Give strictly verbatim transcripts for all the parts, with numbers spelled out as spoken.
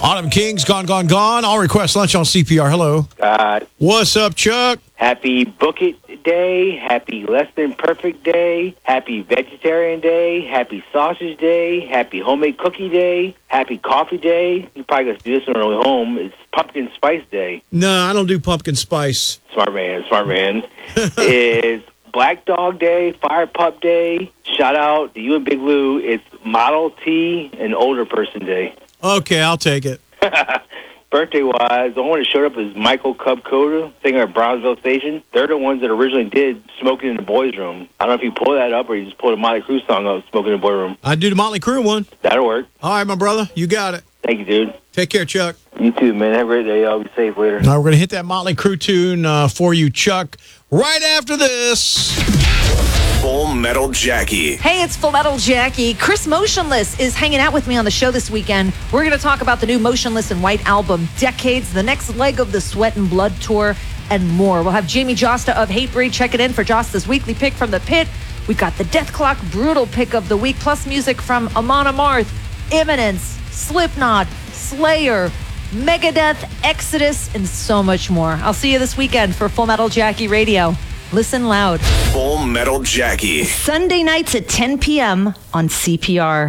Autumn Kings, gone, gone, gone. I'll request lunch on C P R. Hello. Uh, What's up, Chuck? happy Book It Day. Happy Less Than Perfect Day. Happy Vegetarian Day. Happy Sausage Day. Happy Homemade Cookie Day. Happy Coffee Day. You probably got to do this on the way home. It's Pumpkin Spice Day. No, I don't do pumpkin spice. Smart man, smart man. It's Black Dog Day, Fire Pup Day. Shout out to you and Big Lou. It's Model T and Older Person Day. Okay, I'll take it. Birthday-wise, the only one that showed up is Michael Cub Coda, singer at Brownsville Station. They're the ones that originally did Smoking in the Boys' Room. I don't know if you pull that up or you just pull a Motley Crue song up, Smoking in the Boys' Room. I do the Motley Crue one. That'll work. All right, my brother. You got it. Thank you, dude. Take care, Chuck. You too, man. Have a great day. Y'all be safe later. Now we're going to hit that Motley Crue tune uh, for you, Chuck, right after this. Full Metal Jackie. Hey, it's Full Metal Jackie. Chris Motionless is hanging out with me on the show this weekend. We're going to talk about the new Motionless in White album, Decades, the next leg of the Sweat and Blood tour, and more. We'll have Jamie Josta of Hatebreed checking in for Josta's weekly pick from the pit. We've got the Death Clock Brutal pick of the week, plus music from Amon Amarth, Imminence, Slipknot, Slayer, Megadeth, Exodus, and so much more. I'll see you this weekend for Full Metal Jackie Radio. Listen loud. Full Metal Jackie. Sunday nights at ten p.m. on C P R.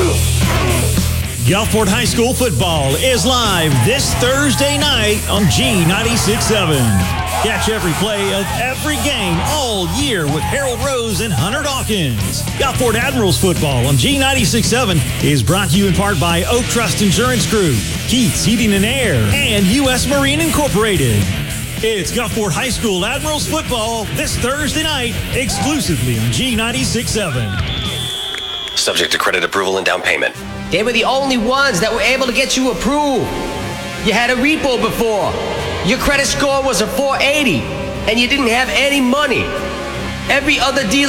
Gulfport High School football is live this Thursday night on G ninety-six point seven. Catch every play of every game all year with Harold Rose and Hunter Dawkins. Gulfport Admirals football on G ninety-six point seven is brought to you in part by Oak Trust Insurance Group, Keith's Heating and Air, and U S Marine Incorporated. It's Gulfport High School Admirals football this Thursday night exclusively on G ninety-six point seven. Subject to credit approval and down payment. They were the only ones that were able to get you approved. You had a repo before. Your credit score was a four eighty, and you didn't have any money. Every other dealer